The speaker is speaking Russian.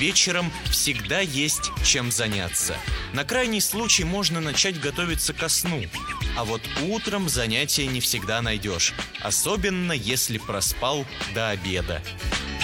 Вечером всегда есть чем заняться. На крайний случай можно начать готовиться ко сну. А вот утром занятия не всегда найдешь, особенно если проспал до обеда.